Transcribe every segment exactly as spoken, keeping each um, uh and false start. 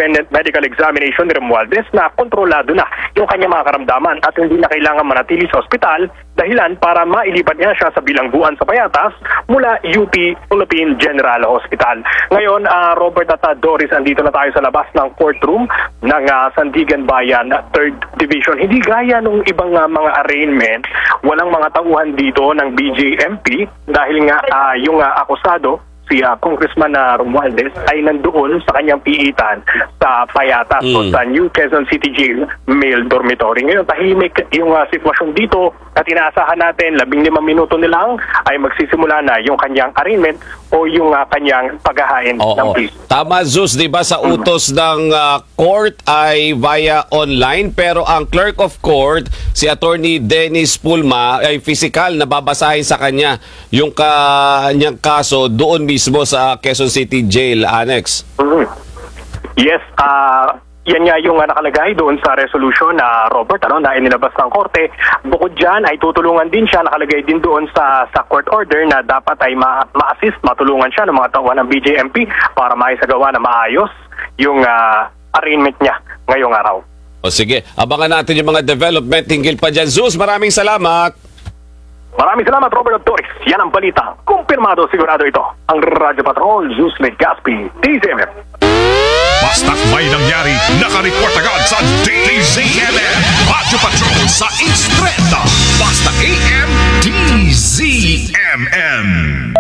independent medical examination ni Romualdez na kontrolado na yung kanyang mga karamdaman at hindi na kailangan manatili sa ospital, dahilan para mailipat niya siya sa bilangguan sa Payatas mula U P Philippine General Hospital. Ngayon, uh, Robert at uh, Doris, andito na tayo sa labas ng courtroom ng uh, Sandigan Bayan third Division. Hindi gaya nung ibang uh, mga arraignment, walang mga tauhan dito ng B J M P dahil nga uh, yung uh, akusado, si uh, Congressman uh, Romualdez, ay nandoon sa kanyang piitan sa Payatas mm. o sa New Quezon City Jail Male Dormitory. Ngayon, tahimik yung uh, sitwasyon dito at inaasahan natin labing limang minuto nilang ay magsisimula na yung kanyang arraignment o yung uh, kanyang paghahain Oo. ng plea. Tama, Zeus, di ba sa utos ng uh, court ay via online, pero ang clerk of court, si Attorney Dennis Pulma, ay physical na babasahin sa kanya yung kanyang kaso doon mismo sa Quezon City Jail Annex. Mm-hmm. Yes, uh, yan nga yung uh, nakalagay doon sa resolution na uh, Robert, ano, na inilabas ng korte. Bukod dyan ay tutulungan din siya, nakalagay din doon sa sa court order na dapat ay ma- ma-assist, matulungan siya ng mga tauhan ng B J M P para maisagawa na maayos yung uh, arraignment niya ngayong araw. O sige, abangan natin yung mga development hinggil pa dyan. Zeus, maraming salamat. Maraming salamat, Robert at Doris. Yan ang balita. Kumpirmado, sigurado ito. Ang Radyo Patrol, Zeus Legaspi, D Z M M. Basta't may nangyari, nakareport agad sa D Z M M. Radyo Patrol sa Instreta. Basta A M D Z M M.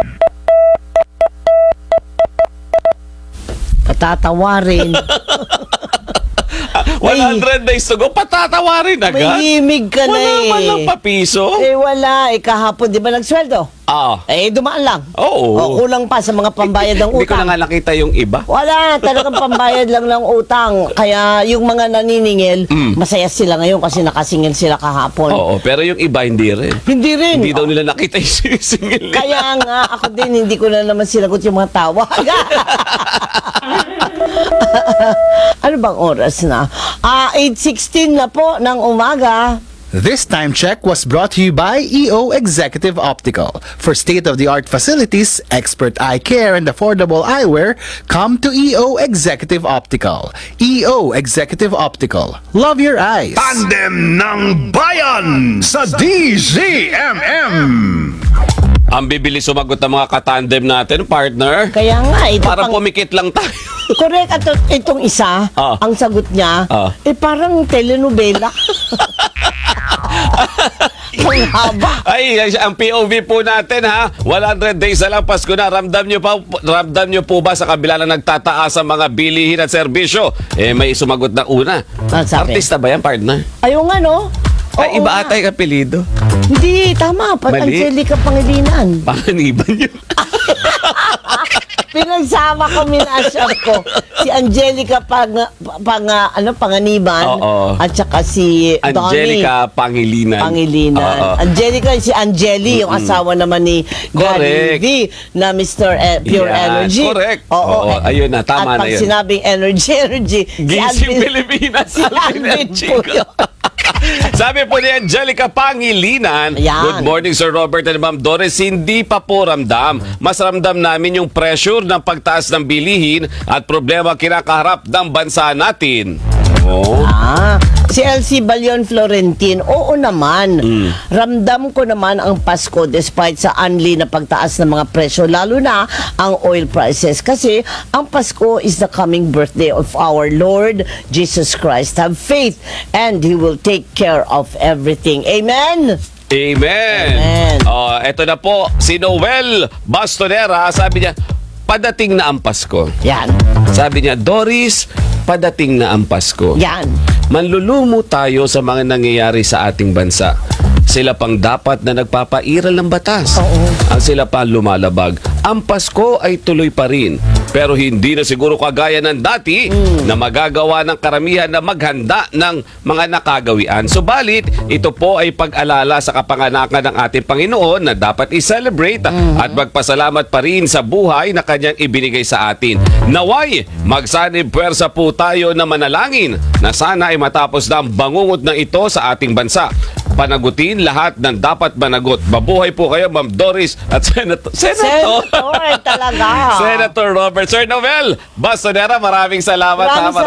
Patatawarin. one hundred days to go, patatawarin agad. May himig ka na Wala eh. man lang papiso. Eh wala, eh kahapon di ba nagsweldo? Ah. Eh dumaan lang. Oo. O, kulang pa sa mga pambayad ng Hindi ko na utang. nga nakita yung iba. Wala, talagang pambayad lang ng utang. Kaya yung mga naniningil, Mm. masaya sila ngayon kasi nakasingil sila kahapon. Oo, pero yung iba hindi rin. Hindi rin. Hindi daw nila nakita yung sinisingil nila. Kaya nga, ako din, hindi ko na naman sinagot yung mga tawag. Ano bang oras na? Ah, eight sixteen na po ng umaga. This time check was brought to you by E O Executive Optical. For state-of-the-art facilities, expert eye care, and affordable eyewear, come to E O Executive Optical. E O Executive Optical. Love your eyes. Tandem ng Bayan sa D Z M M. Ang bibili sumagot ng mga katandem natin, partner. Kaya nga, ito Para pang... pumikit lang tayo. Correct, at itong isa, Ah. ang sagot niya, Ah. eh parang telenovela. Ang haba. Ay, ang P O V po natin ha, one hundred days na lang Pasko na. Ramdam nyo, pa, ramdam nyo po ba sa kabila na nagtataas ang mga bilihin at serbisyo? Eh, may sumagot na una. Ah, sabi? Artista ba yan, partner? Ayaw nga, no? Ay, Oo iba nga. ata yung apelido. Hindi, tama. Pat Mali. Angelica Pangilinan. Panganiban yun. Pinagsama ko, minasyak ko. Si Angelica Pang, pang ano, Panganiban. Oo. At saka si Angelica Pangilinan. Pangilinan. Oo. Angelica, si Angeli, yung asawa naman ni Gary Correct. V na Mister E- Pure Yan, Energy. correct. Oo, Oo, eh, ayun na, tama at na pag yun. sinabing energy, energy, Gising Pilipinas. si Alvin po yun. Sabi po ni Angelica Pangilinan, Ayan. good morning Sir Robert and Ma'am Doris, hindi pa po ramdam. Mas ramdam namin yung pressure ng pagtaas ng bilihin at problema kinakaharap ng bansa natin. Oh. Ah, si L C Balion Florentin, oo naman. Mm. Ramdam ko naman ang Pasko despite sa unli na pagtaas ng mga presyo, lalo na ang oil prices. Kasi ang Pasko is the coming birthday of our Lord Jesus Christ. Have faith and He will take care of everything. Amen? Amen. Amen. Oh, eto na po, si Noel Bastonera, sabi niya, padating na ang Pasko. Yan. Sabi niya, Doris, padating na ang Pasko. Yan. Manlulumo tayo sa mga nangyayari sa ating bansa. Sila pang dapat na nagpapairal ng batas. Oo. Ang sila pa lumalabag. Ang Pasko ay tuloy pa rin. Pero hindi na siguro kagaya ng dati Mm. na magagawa ng karamihan na maghanda ng mga nakagawian. Subalit, ito po ay pag-alala sa kapanganakan ng ating Panginoon na dapat i-celebrate Mm-hmm. at magpasalamat pa rin sa buhay na kanyang ibinigay sa atin. Naway, magsanib puwersa po tayo na manalangin na sana ay matapos na ang bangungot na ito sa ating bansa. Panagutin lahat ng dapat managot. Mabuhay po kayo, Ma'am Doris at Senator. Senator, Senator talaga. Senator Robert. Sir Noel Bastonera, maraming salamat. Maraming ha.